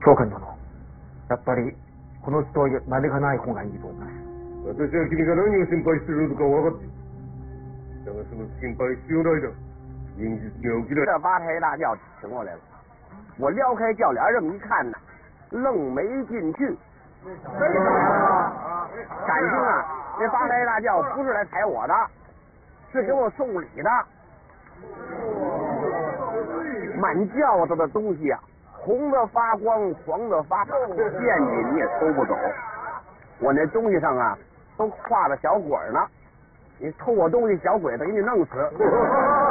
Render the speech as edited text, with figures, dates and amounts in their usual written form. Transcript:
そうか、やっぱりこの人は招かない方がいいと思います。 私は君が何を心配しているのか分かっている。だがその心配必要ない的，现実には起きない。 这八抬大轿请过来了，我撩开轿帘这么一看呢，愣没进去。感情啊，这八抬大轿不是来抬我的，是给我送礼的。满轿子的东西啊，红的发光，黄的发烫，陷阱你也偷不走。我那东西上啊，都画着小鬼呢。你偷我东西，小鬼子给你弄死。